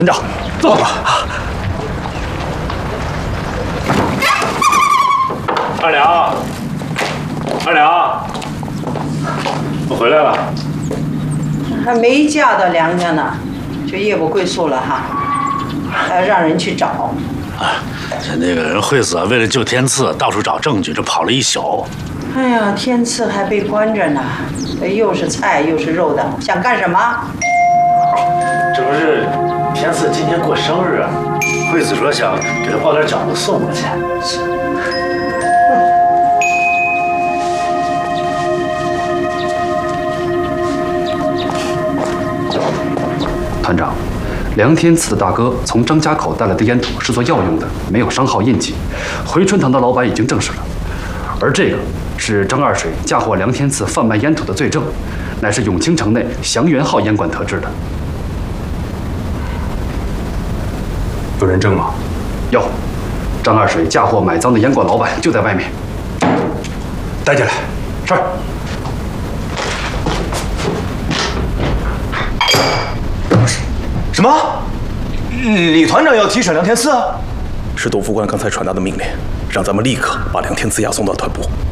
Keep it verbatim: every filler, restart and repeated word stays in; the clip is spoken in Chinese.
团长，走吧。 二两，二两，我回来了。 还没嫁到娘家呢，就夜不归宿了哈，还要让人去找。 啊，这那个人惠子啊，为了救天赐，到处找证据，这跑了一宿。 哎呀，天赐还被关着呢，又是菜又是肉的，想干什么？ 这不是天赐今天过生日啊，惠子说想给他包点饺子送过去。 团长，梁天赐的大哥从张家口带来的烟土是做药用的，没有商号印记。回春堂的老板已经证实了，而这个是张二水嫁祸梁天赐贩卖烟土的罪证，乃是永清城内祥源号烟馆特制的。 有人证吗？ 有，张二水嫁祸买赃的烟馆老板就在外面。 带进来。 是。 什么？李团长要提审梁天赐？ 是杜副官刚才传达的命令，让咱们立刻把梁天赐押送到团部。